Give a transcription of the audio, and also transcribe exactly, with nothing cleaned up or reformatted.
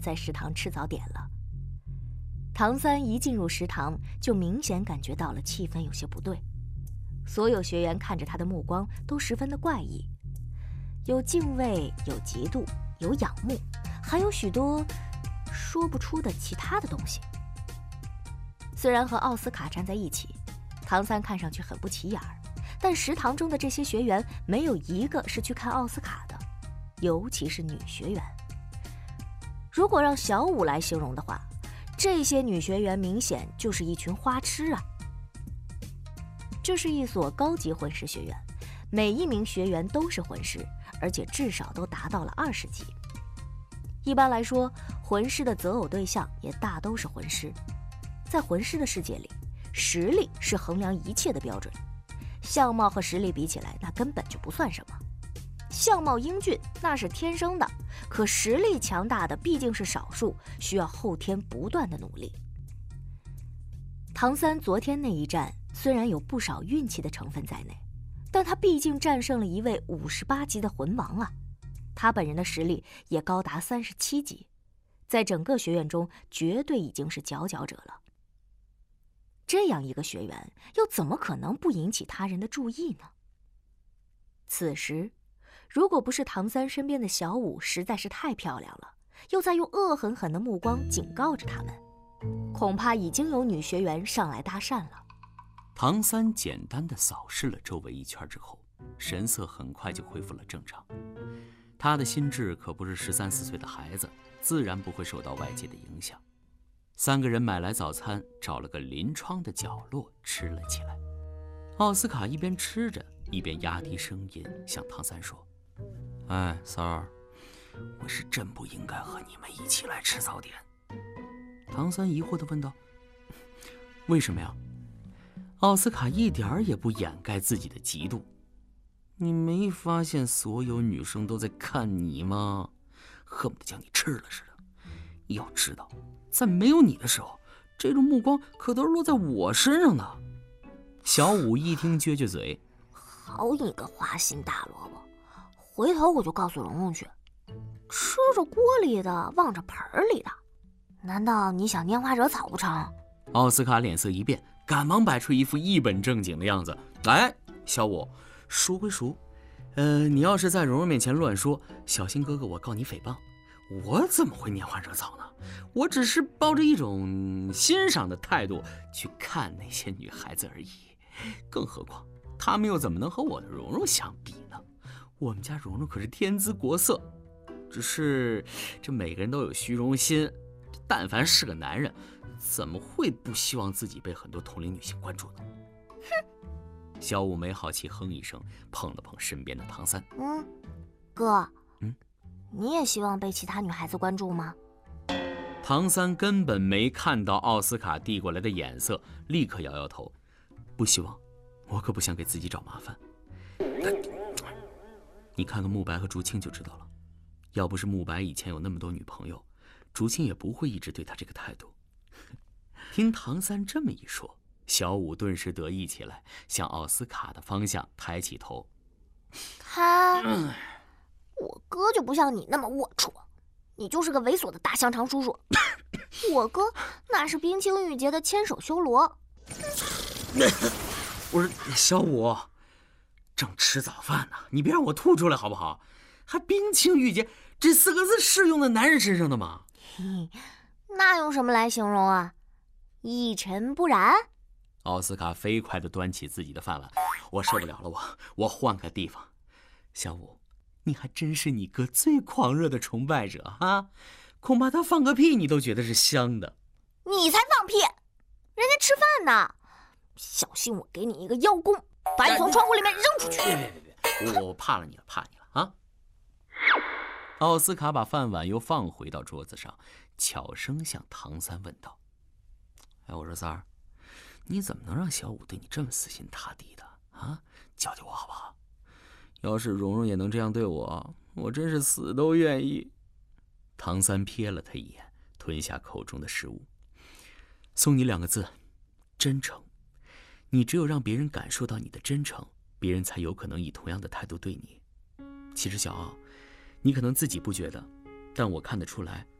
在食堂吃早点了。唐三一进入食堂，就明显感觉到了气氛有些不对，所有学员看着他的目光都十分的怪异，有敬畏，有嫉妒，有仰慕，还有许多说不出的其他的东西。虽然和奥斯卡站在一起，唐三看上去很不起眼儿，但食堂中的这些学员没有一个是去看奥斯卡的，尤其是女学员。如果让小五来形容的话，这些女学员明显就是一群花痴啊。这是一所高级魂师学院，每一名学员都是魂师，而且至少都达到了二十级。一般来说，魂师的择偶对象也大都是魂师。在魂师的世界里，实力是衡量一切的标准，相貌和实力比起来，那根本就不算什么。相貌英俊那是天生的，可实力强大的毕竟是少数，需要后天不断的努力。唐三昨天那一战虽然有不少运气的成分在内，但他毕竟战胜了一位五十八级的魂王啊，他本人的实力也高达三十七级，在整个学院中绝对已经是佼佼者了。这样一个学员，又怎么可能不引起他人的注意呢？此时，如果不是唐三身边的小五实在是太漂亮了，又在用恶狠狠的目光警告着他们，恐怕已经有女学员上来搭讪了。 唐三简单的扫视了周围一圈之后，神色很快就恢复了正常。他的心智可不是十三四岁的孩子，自然不会受到外界的影响。三个人买来早餐，找了个临窗的角落吃了起来。奥斯卡一边吃着，一边压低声音向唐三说：“哎，三儿，我是真不应该和你们一起来吃早点。”唐三疑惑地问道：“为什么呀？”奥斯卡一点也不掩盖自己的嫉妒：“你没发现所有女生都在看你吗？恨不得将你吃了似的。要知道，在没有你的时候，这种目光可都是落在我身上的。”小五一听撅撅嘴：“ 好你个花心大萝卜，回头我就告诉蓉蓉去，吃着锅里的忘着盆里的，难道你想拈花惹草不成？” 奥斯卡脸色一变，赶忙摆出一副一本正经的样子：“来，小五，熟归熟，呃，你要是在蓉蓉面前乱说，小心哥哥我告你诽谤。我怎么会拈花惹草呢？我只是抱着一种欣赏的态度去看那些女孩子而已。更何况，她们又怎么能和我的蓉蓉相比呢？我们家蓉蓉可是天姿国色，只是这每个人都有虚荣心，但凡是个男人，怎么会不希望自己被很多同龄女性关注呢？”哼！小五没好气哼一声，碰了碰身边的唐三：“ 嗯，哥， 嗯， 你也希望被其他女孩子关注吗？” 唐三根本没看到奥斯卡递过来的眼色，立刻摇摇头：“不希望，我可不想给自己找麻烦。你看看慕白和竹青就知道了，要不是慕白以前有那么多女朋友，竹青也不会一直对他这个态度。”听唐三这么一说，小五顿时得意起来，向奥斯卡的方向抬起头：“ 他，我哥就不像你那么龌龊，你就是个猥琐的大香肠叔叔。我哥那是冰清玉洁的千手修罗。” 我说小五，正吃早饭呢，你别让我吐出来好不好？还冰清玉洁这四个字是用在男人身上的吗？ 嘿，那用什么来形容啊？一尘不染。 奥斯卡飞快地端起自己的饭碗：“我受不了了，我我换个地方。”小五，你还真是你哥最狂热的崇拜者啊！恐怕他放个屁你都觉得是香的。 你才放屁！人家吃饭呢，小心我给你一个邀功，把你从窗户里面扔出去！ 别别别别，我我怕了你了，怕了你了啊！奥斯卡把饭碗又放回到桌子上，悄声向唐三问道：“哎，我说三儿，你怎么能让小五对你这么死心塌地的啊？教教我好不好？要是蓉蓉也能这样对我，我真是死都愿意。”唐三瞥了他一眼，吞下口中的食物：“送你两个字，真诚。你只有让别人感受到你的真诚，别人才有可能以同样的态度对你。其实小奥，你可能自己不觉得，但我看得出来，